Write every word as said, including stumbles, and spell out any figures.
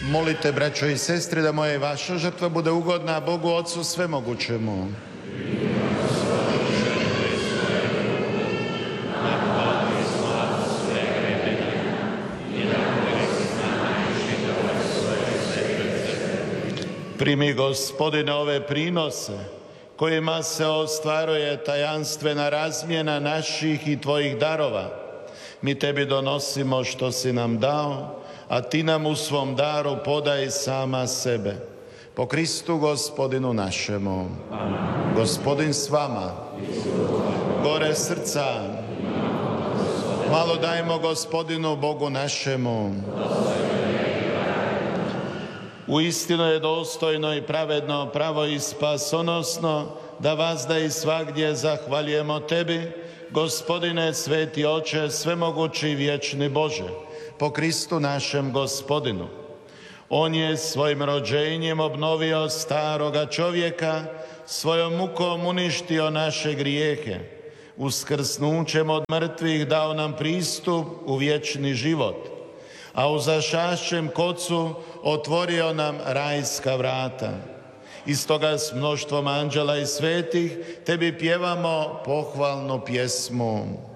Molite, braćo i sestre, da moja i vaša žrtva bude ugodna Bogu Otcu Svemogućemu. Primi, Gospodine, ove prinose, kojima se ostvaruje tajanstvena razmjena naših i Tvojih darova. Mi Tebi donosimo što si nam dao, a Ti nam u svom daru podaj sama sebe. Po Kristu Gospodinu našemu. Amen. Gospodin s vama. Gore srca. Malo dajmo Gospodinu Bogu našemu. Uistinu je dostojno i pravedno, pravo i spasonosno da vazda i svagdje zahvaljujemo Tebi, Gospodine, sveti Oče, svemogući i vječni Bože, po Kristu našem Gospodinu. On je svojim rođenjem obnovio staroga čovjeka, svojom mukom uništio naše grijehe, uskrsnućem od mrtvih dao nam pristup u vječni život, a u zašašćem kocu otvorio nam rajska vrata. I stoga s mnoštvom anđela i svetih Tebi pjevamo pohvalnu pjesmu.